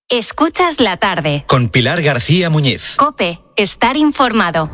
Escuchas la tarde. Con Pilar García Muñiz. COPE. Estar informado.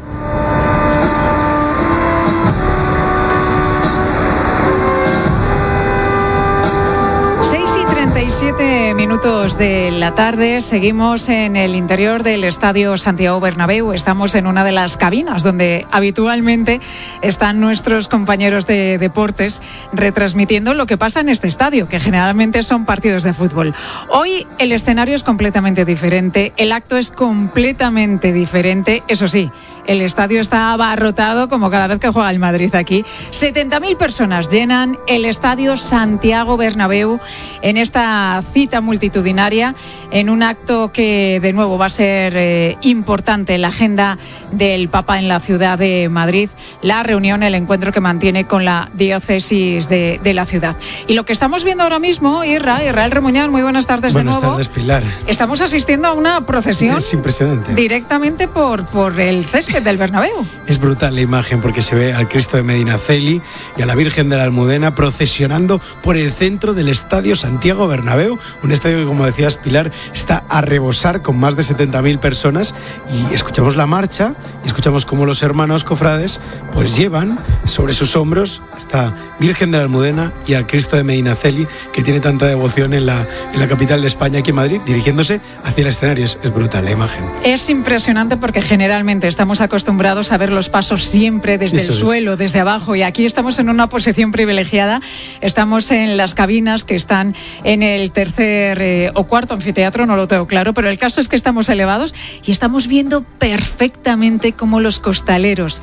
Minutos de la tarde, seguimos en el interior del Estadio Santiago Bernabéu. Estamos en una de las cabinas donde habitualmente están nuestros compañeros de deportes retransmitiendo lo que pasa en este estadio, que generalmente son partidos de fútbol. Hoy el escenario es completamente diferente, el acto es completamente diferente, eso sí. El estadio está abarrotado como cada vez que juega el Madrid aquí. 70.000 personas llenan el Estadio Santiago Bernabéu en esta cita multitudinaria, en un acto que de nuevo va a ser importante en la agenda del Papa en la ciudad de Madrid, la reunión, el encuentro que mantiene con la diócesis de la ciudad. Y lo que estamos viendo ahora mismo, Israel Remuñán, muy buenas tardes de nuevo. Buenas tardes, Pilar. Estamos asistiendo a una procesión. Es impresionante. Directamente por el césped del Bernabéu. Es brutal la imagen porque se ve al Cristo de Medinaceli y a la Virgen de la Almudena procesionando por el centro del Estadio Santiago Bernabéu, un estadio que, como decías, Pilar, está a rebosar con más de 70.000 personas, y escuchamos la marcha y escuchamos cómo los hermanos cofrades pues llevan sobre sus hombros esta Virgen de la Almudena y al Cristo de Medinaceli, que tiene tanta devoción en la capital de España, aquí en Madrid, dirigiéndose hacia el escenario. Es brutal la imagen. Es impresionante porque generalmente estamos acostumbrados a ver los pasos siempre desde el suelo, desde abajo, y aquí estamos en una posición privilegiada. Estamos en las cabinas que están en el tercer o cuarto anfiteatro, no lo tengo claro, pero el caso es que estamos elevados y estamos viendo perfectamente cómo los costaleros,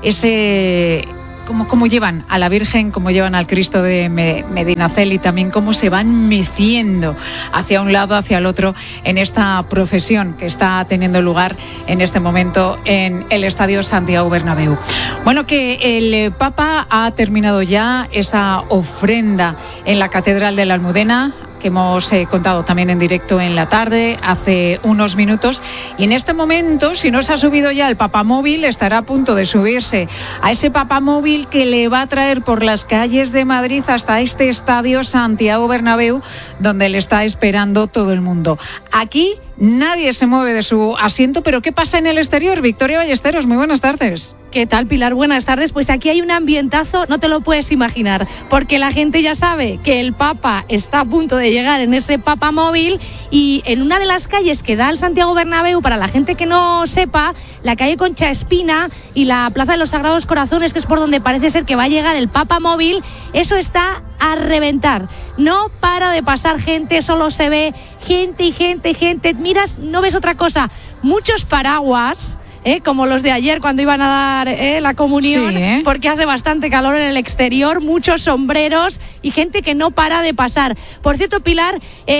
cómo llevan a la Virgen, cómo llevan al Cristo de Medinaceli, también cómo se van meciendo hacia un lado, hacia el otro, en esta procesión que está teniendo lugar en este momento en el Estadio Santiago Bernabéu. Bueno, que el Papa ha terminado ya esa ofrenda en la Catedral de la Almudena, que hemos contado también en directo en la tarde, hace unos minutos. Y en este momento, si no se ha subido ya el papamóvil, estará a punto de subirse a ese papamóvil que le va a traer por las calles de Madrid hasta este Estadio Santiago Bernabéu, donde le está esperando todo el mundo. Aquí nadie se mueve de su asiento, pero ¿qué pasa en el exterior? Victoria Ballesteros, muy buenas tardes. ¿Qué tal, Pilar? Buenas tardes. Pues aquí hay un ambientazo, no te lo puedes imaginar, porque la gente ya sabe que el Papa está a punto de llegar en ese papamóvil, y en una de las calles que da al Santiago Bernabéu, para la gente que no sepa, la calle Concha Espina y la Plaza de los Sagrados Corazones, que es por donde parece ser que va a llegar el papamóvil, eso está a reventar. No para de pasar gente, solo se ve gente y gente. Miras, no ves otra cosa. Muchos paraguas, como los de ayer cuando iban a dar la comunión, sí, porque hace bastante calor en el exterior, muchos sombreros y gente que no para de pasar. Por cierto, Pilar,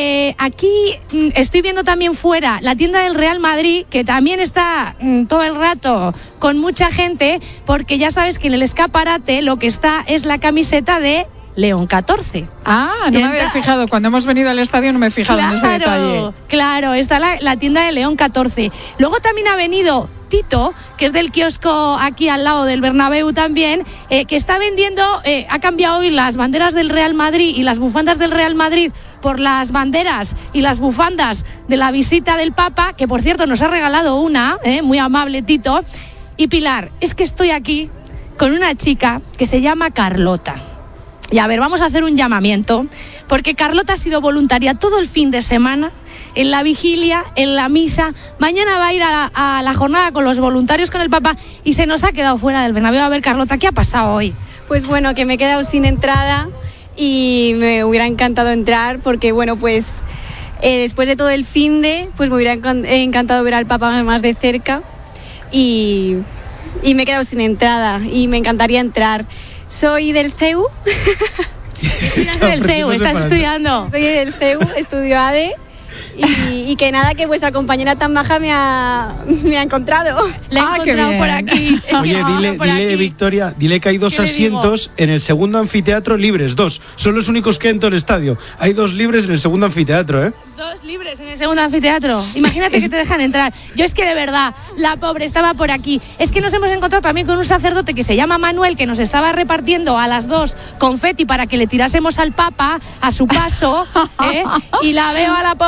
aquí estoy viendo también fuera la tienda del Real Madrid, que también está todo el rato con mucha gente, porque ya sabes que en el escaparate lo que está es la camiseta de León XIV. No me había fijado. Cuando hemos venido al estadio no me he fijado en ese detalle. Claro, está la tienda de León XIV. Luego también ha venido Tito, que es del kiosco aquí al lado del Bernabéu también, que está vendiendo, ha cambiado hoy las banderas del Real Madrid y las bufandas del Real Madrid por las banderas y las bufandas de la visita del Papa, que por cierto nos ha regalado una, muy amable Tito. Y Pilar, es que estoy aquí con una chica que se llama Carlota. Y a ver, vamos a hacer un llamamiento, porque Carlota ha sido voluntaria todo el fin de semana, en la vigilia, en la misa. Mañana va a ir a la jornada con los voluntarios, con el Papa, y se nos ha quedado fuera del Bernabéu. A ver, Carlota, ¿qué ha pasado hoy? Pues bueno, que me he quedado sin entrada y me hubiera encantado entrar, porque bueno, pues después de todo el finde, pues me hubiera encantado ver al Papa más de cerca, y me he quedado sin entrada y me encantaría entrar. Soy del CEU. ¿Estás estudiando? Soy del CEU, estudio ADE. Y que nada, que vuestra compañera tan baja me ha encontrado. La he encontrado por aquí. Oye, dile Victoria, dile que hay 2 asientos en el segundo anfiteatro libres, 2. Son los únicos que hay en todo el estadio. Hay 2 libres en el segundo anfiteatro, 2 libres en el segundo anfiteatro. Imagínate que te dejan entrar. Yo es que de verdad, la pobre estaba por aquí. Es que nos hemos encontrado también con un sacerdote que se llama Manuel, que nos estaba repartiendo a las 2 confeti para que le tirásemos al Papa a su paso, y la veo a la pobre que dice: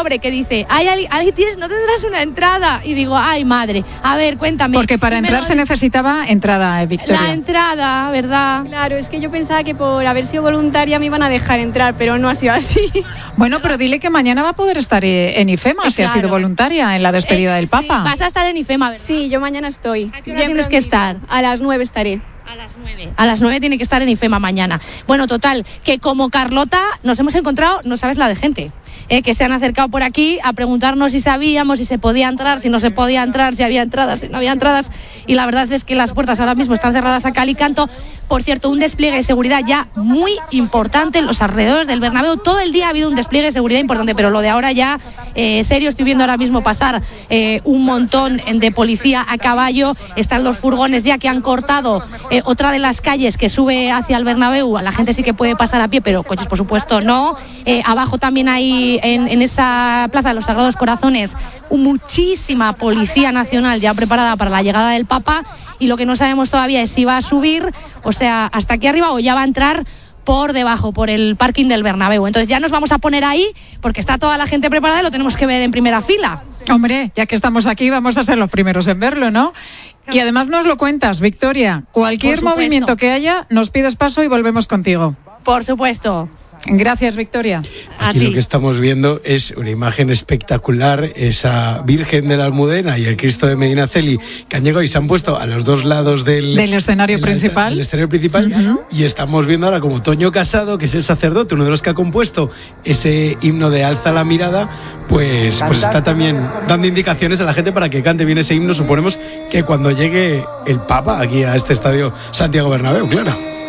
dice, ¿no tendrás una entrada? Y digo, ay, madre, a ver, cuéntame. Porque para entrar se necesitaba entrada, Victoria. La entrada, ¿verdad? Claro, es que yo pensaba que por haber sido voluntaria me iban a dejar entrar, pero no ha sido así. Bueno, pero dile que mañana va a poder estar en IFEMA, si ha sido voluntaria en la despedida del Papa. Sí, vas a estar en IFEMA, ¿verdad? Sí, yo mañana estoy. ¿A qué hora tienes que estar? A las 9 estaré. A las 9. A las 9 tiene que estar en IFEMA mañana. Bueno, total, que como Carlota nos hemos encontrado, no sabes la de gente, que se han acercado por aquí a preguntarnos si sabíamos, si se podía entrar, si no se podía entrar, si había entradas, si no había entradas. Y la verdad es que las puertas ahora mismo están cerradas a cal y canto. Por cierto, un despliegue de seguridad ya muy importante en los alrededores del Bernabéu. Todo el día ha habido un despliegue de seguridad importante, pero lo de ahora ya, serio, estoy viendo ahora mismo pasar un montón de policía a caballo. Están los furgones ya que han cortado otra de las calles que sube hacia el Bernabéu. La gente sí que puede pasar a pie, pero coches por supuesto no. Abajo también hay, en esa plaza de los Sagrados Corazones, muchísima policía nacional ya preparada para la llegada del Papa, y lo que no sabemos todavía es si va a subir, o sea, hasta aquí arriba, o ya va a entrar por debajo, por el parking del Bernabéu. Entonces ya nos vamos a poner ahí, porque está toda la gente preparada y lo tenemos que ver en primera fila. Hombre, ya que estamos aquí, vamos a ser los primeros en verlo, ¿no? Y además nos lo cuentas, Victoria. Cualquier movimiento que haya, nos pides paso y volvemos contigo. Por supuesto. Gracias, Victoria. Aquí lo que estamos viendo es una imagen espectacular, esa Virgen de la Almudena y el Cristo de Medinaceli que han llegado y se han puesto a los dos lados del escenario principal. Del escenario principal. Uh-huh. Y estamos viendo ahora como Toño Casado, que es el sacerdote, uno de los que ha compuesto ese himno de Alza la mirada, pues está también dando indicaciones a la gente para que cante bien ese himno. Suponemos que cuando llegue el Papa aquí a este estadio Santiago Bernabéu, claro.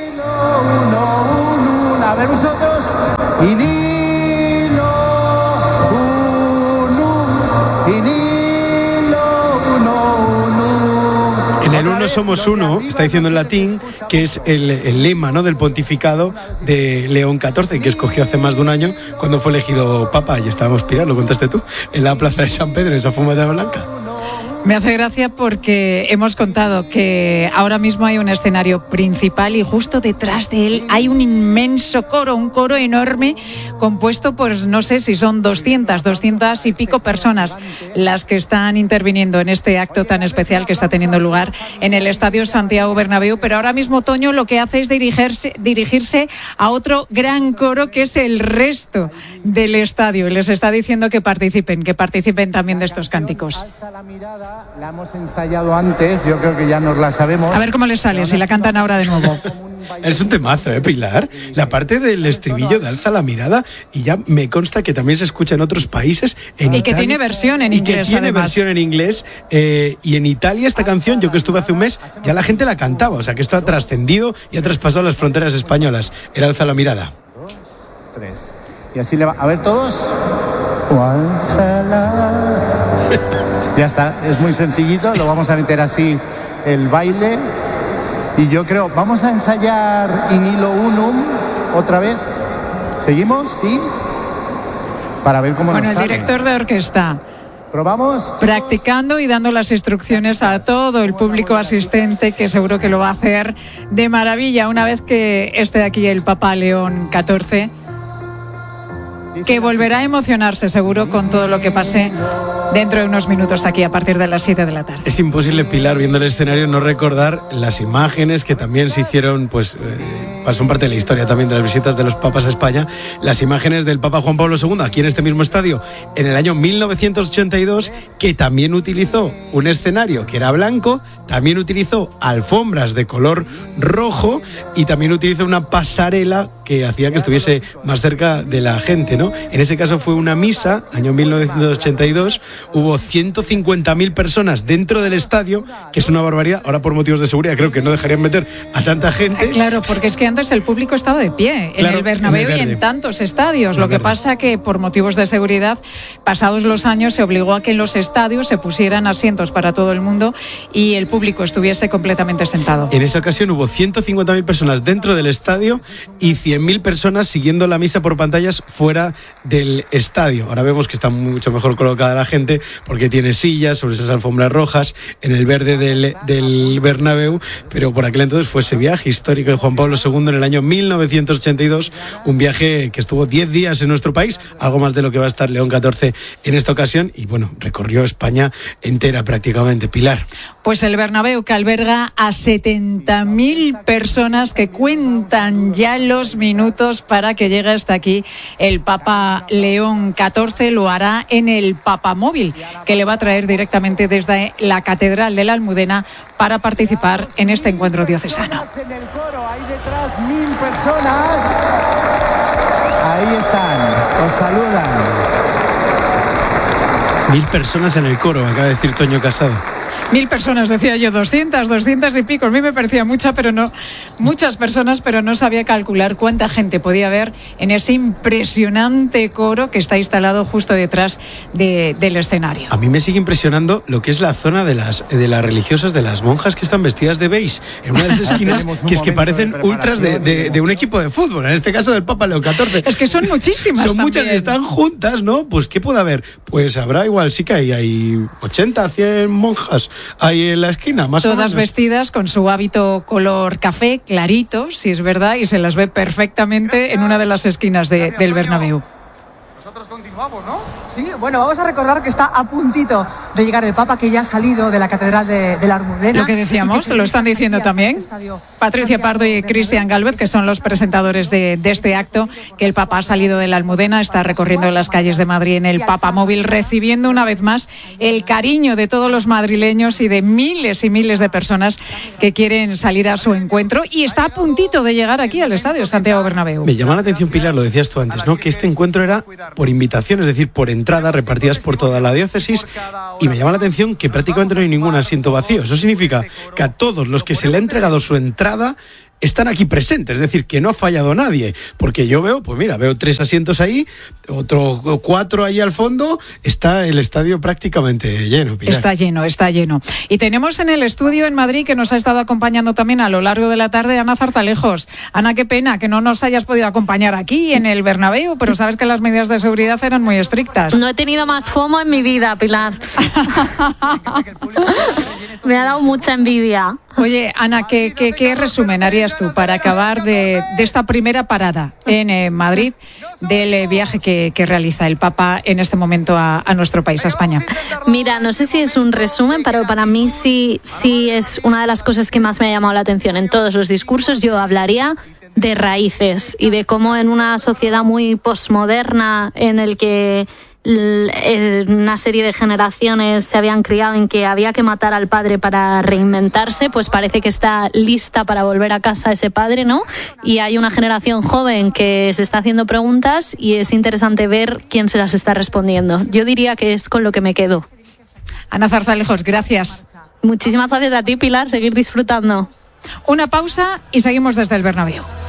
A ver vosotros. En el uno somos uno, está diciendo en latín, que es el lema, ¿no?, del pontificado de León XIV, que escogió hace más de un año cuando fue elegido Papa. Y estábamos, Pilar, lo contaste tú, en la plaza de San Pedro, en esa fumata blanca. Me hace gracia porque hemos contado que ahora mismo hay un escenario principal y justo detrás de él hay un inmenso coro, un coro enorme compuesto por, no sé si son 200 y pico personas las que están interviniendo en este acto tan especial que está teniendo lugar en el Estadio Santiago Bernabéu. Pero ahora mismo Toño lo que hace es dirigirse a otro gran coro que es el resto del estadio. Les está diciendo que participen también de estos cánticos. La hemos ensayado antes, yo creo que ya nos la sabemos. A ver cómo les sale, si la cantan ahora de nuevo. Es un temazo, Pilar. La parte del estribillo de Alza la mirada, y ya me consta que también se escucha en otros países. En y Italia, que tiene versión en inglés. Y que tiene versión en inglés. Y en Italia esta canción, yo que estuve hace un mes, ya la gente la cantaba. O sea que esto ha trascendido y ha traspasado las fronteras españolas. El Alza la mirada. 2, 3. Y así le va. A ver todos. Alza la... Ya está, es muy sencillito, lo vamos a meter así el baile. Y yo creo, vamos a ensayar In Illo Unum otra vez. ¿Seguimos? ¿Sí? Para ver cómo nos sale. Bueno, el director de orquesta. ¿Probamos, chicos? Practicando y dando las instrucciones a todo el público asistente, que seguro que lo va a hacer de maravilla una vez que esté aquí el Papa León XIV, que volverá a emocionarse seguro con todo lo que pase dentro de unos minutos aquí a partir de las 7 de la tarde. Es imposible, Pilar, viendo el escenario, no recordar las imágenes que también se hicieron, son parte de la historia también de las visitas de los papas a España, las imágenes del Papa Juan Pablo II aquí en este mismo estadio en el año 1982, que también utilizó un escenario que era blanco, también utilizó alfombras de color rojo y también utilizó una pasarela que hacía que estuviese más cerca de la gente, ¿no? En ese caso fue una misa, año 1982, hubo 150.000 personas dentro del estadio, que es una barbaridad. Ahora por motivos de seguridad creo que no dejarían meter a tanta gente. Claro, porque es que antes el público estaba de pie, claro, en el Bernabéu y en tantos estadios. Lo que pasa que por motivos de seguridad, pasados los años, se obligó a que en los estadios se pusieran asientos para todo el mundo y el público estuviese completamente sentado. En esa ocasión hubo 150.000 personas dentro del estadio y 100.000 personas siguiendo la misa por pantallas fuera del estadio. Ahora vemos que está mucho mejor colocada la gente porque tiene sillas sobre esas alfombras rojas en el verde del Bernabéu, pero por aquel entonces fue ese viaje histórico de Juan Pablo II en el año 1982, un viaje que estuvo 10 días en nuestro país, algo más de lo que va a estar León XIV en esta ocasión, y bueno, recorrió España entera prácticamente. Pilar. Pues el Bernabéu, que alberga a 70.000 personas, que cuentan ya los minutos para que llegue hasta aquí el Papa León XIV. Lo hará en el Papamóvil, que le va a traer directamente desde la Catedral de la Almudena para participar en este encuentro diocesano. En el coro, ahí detrás 1.000 personas. Ahí están, os saludan. 1.000 personas en el coro, acaba de decir Toño Casado. 1.000 personas, decía yo, 200 y pico. A mí me parecía muchas personas, pero no sabía calcular cuánta gente podía haber en ese impresionante coro que está instalado justo detrás del escenario. A mí me sigue impresionando lo que es la zona de las religiosas, de las monjas que están vestidas de beige, en una de las esquinas, que es que parecen ultras de un equipo de fútbol, en este caso del Papa León XIV. Es que son muchísimas. Son muchas, están juntas, ¿no? Pues ¿qué puede haber? Pues habrá igual, sí que hay 80, 100 monjas ahí en la esquina, más o menos. Todas vestidas con su hábito color café, clarito, si es verdad, y se las ve perfectamente en una de las esquinas del Bernabéu. Nosotros continuamos, ¿no? Sí, bueno, vamos a recordar que está a puntito de llegar el Papa, que ya ha salido de la Catedral de la Almudena. Lo que decíamos, lo están diciendo también Patricia Pardo y Cristian Gálvez, que son los presentadores de este acto, que el Papa ha salido de la Almudena, está recorriendo las calles de Madrid en el Papamóvil, recibiendo una vez más el cariño de todos los madrileños y de miles y miles de personas que quieren salir a su encuentro, y está a puntito de llegar aquí al Estadio Santiago Bernabéu. Me llama la atención, Pilar, lo decías tú antes, ¿no? Que este encuentro era por invitación, es decir, por entrada, repartidas por toda la diócesis, y me llama la atención que prácticamente no hay ningún asiento vacío. Eso significa que a todos los que se le ha entregado su entrada están aquí presentes, es decir, que no ha fallado nadie, porque yo veo, pues mira, veo 3 asientos ahí, otros 4 ahí al fondo, está el estadio prácticamente lleno, Pilar. Está lleno. Y tenemos en el estudio en Madrid, que nos ha estado acompañando también a lo largo de la tarde, Ana Zarzalejos. Ana, qué pena que no nos hayas podido acompañar aquí en el Bernabéu, pero sabes que las medidas de seguridad eran muy estrictas. No he tenido más FOMO en mi vida, Pilar. Me ha dado mucha envidia. Oye, Ana, ¿qué resumen harías tú para acabar de esta primera parada en Madrid del viaje que realiza el Papa en este momento a nuestro país, a España? Mira, no sé si es un resumen, pero para mí sí es una de las cosas que más me ha llamado la atención. En todos los discursos yo hablaría de raíces y de cómo en una sociedad muy posmoderna en el que una serie de generaciones se habían criado en que había que matar al padre para reinventarse, pues parece que está lista para volver a casa ese padre, ¿no? Y hay una generación joven que se está haciendo preguntas y es interesante ver quién se las está respondiendo. Yo diría que es con lo que me quedo. Ana Zarzalejos, gracias. Muchísimas gracias a ti, Pilar, seguir disfrutando. Una pausa y seguimos desde el Bernabéu.